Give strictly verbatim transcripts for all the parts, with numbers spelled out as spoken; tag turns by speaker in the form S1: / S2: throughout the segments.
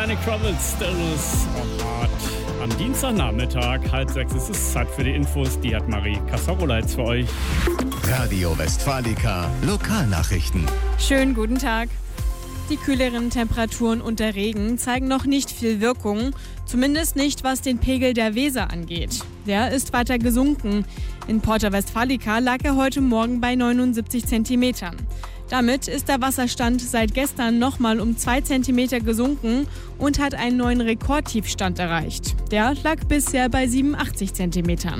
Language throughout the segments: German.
S1: Lenny Kravitz, Stillness of Heart. Am Dienstagnachmittag, halb sechs, ist es Zeit für die Infos. Die hat Marie Cassarola jetzt für euch.
S2: Radio Westfalica, Lokalnachrichten.
S3: Schönen guten Tag. Die kühleren Temperaturen und der Regen zeigen noch nicht viel Wirkung, zumindest nicht, was den Pegel der Weser angeht. Der ist weiter gesunken. In Porta Westfalica lag er heute Morgen bei neunundsiebzig Zentimetern. Damit ist der Wasserstand seit gestern nochmal um zwei Zentimeter gesunken und hat einen neuen Rekordtiefstand erreicht. Der lag bisher bei siebenundachtzig Zentimetern.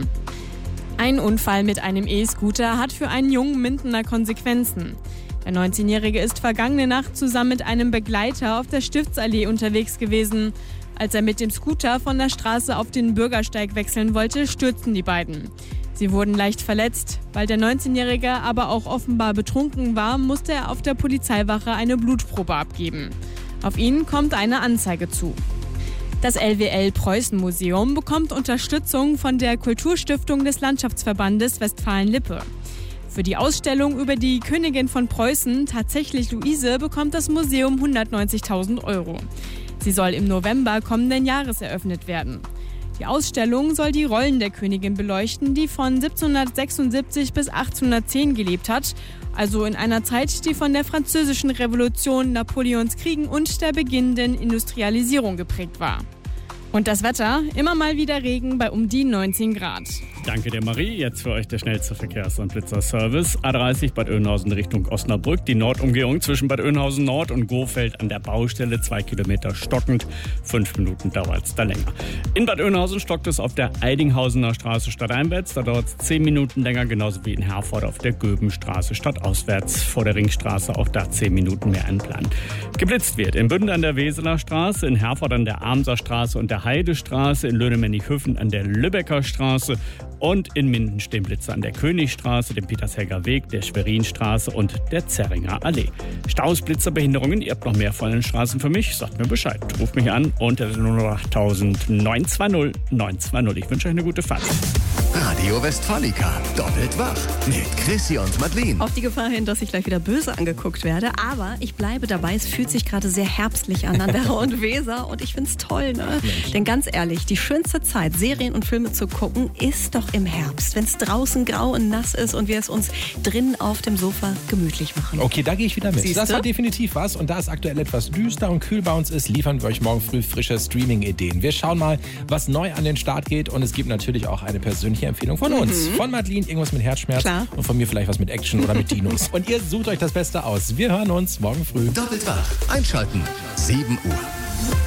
S3: Ein Unfall mit einem E-Scooter hat für einen jungen Mindener Konsequenzen. Der neunzehnjährige ist vergangene Nacht zusammen mit einem Begleiter auf der Stiftsallee unterwegs gewesen. Als er mit dem Scooter von der Straße auf den Bürgersteig wechseln wollte, stürzten die beiden. Sie wurden leicht verletzt. Weil der neunzehnjährige aber auch offenbar betrunken war, musste er auf der Polizeiwache eine Blutprobe abgeben. Auf ihn kommt eine Anzeige zu. Das L W L-Preußen-Museum bekommt Unterstützung von der Kulturstiftung des Landschaftsverbandes Westfalen-Lippe. Für die Ausstellung über die Königin von Preußen, tatsächlich Luise, bekommt das Museum hundertneunzigtausend Euro. Sie soll im November kommenden Jahres eröffnet werden. Die Ausstellung soll die Rollen der Königin beleuchten, die von siebzehnhundertsechsundsiebzig bis achtzehnhundertzehn gelebt hat, also in einer Zeit, die von der Französischen Revolution, Napoleons Kriegen und der beginnenden Industrialisierung geprägt war. Und das Wetter, immer mal wieder Regen bei um die neunzehn Grad.
S1: Danke dir, Marie. Jetzt für euch der schnellste Verkehrs- und Blitzerservice. A dreißig Bad Oeynhausen Richtung Osnabrück. Die Nordumgehung zwischen Bad Oeynhausen Nord und Gohfeld an der Baustelle. Zwei Kilometer stockend. Fünf Minuten dauert es da länger. In Bad Oeynhausen stockt es auf der Eidinghausener Straße stadteinwärts. Da dauert es zehn Minuten länger. Genauso wie in Herford auf der Göbenstraße stadtauswärts. Vor der Ringstraße auch da zehn Minuten mehr einplanen. Geblitzt wird in Bünde an der Weseler Straße, in Herford an der Amser Straße und der Heidestraße, in Löhnemännich-Hüffen an der Lübecker Straße und in Minden stehen Blitze an der Königstraße, dem Petershelger Weg, der Schwerinstraße und der Zerringer Allee. Staus, Blitzer, Behinderungen, ihr habt noch mehr von den Straßen für mich, sagt mir Bescheid. Ruft mich an unter null null acht tausend neun zwei null neun zwei null. Ich wünsche euch eine gute Fahrt.
S2: Radio Westfalica, doppelt wach mit Chrissy und Madeleine.
S4: Auf die Gefahr hin, dass ich gleich wieder böse angeguckt werde. Aber ich bleibe dabei. Es fühlt sich gerade sehr herbstlich an an der Rauen Weser. Und ich finde es toll, ne? Denn ganz ehrlich, die schönste Zeit, Serien und Filme zu gucken, ist doch im Herbst. Wenn es draußen grau und nass ist und wir es uns drinnen auf dem Sofa gemütlich machen.
S5: Okay, da gehe ich wieder mit.
S4: Siehste?
S5: Das war definitiv was. Und da es aktuell etwas düster und kühl bei uns ist, liefern wir euch morgen früh frische Streaming-Ideen. Wir schauen mal, was neu an den Start geht. Und es gibt natürlich auch eine persönliche Empfehlung von uns. Mhm. Von Madeleine irgendwas mit Herzschmerz.
S4: Klar.
S5: Und von mir vielleicht was mit Action oder mit Dinos. Und ihr sucht euch das Beste aus. Wir hören uns morgen früh.
S2: Doppelt wach, einschalten, sieben Uhr.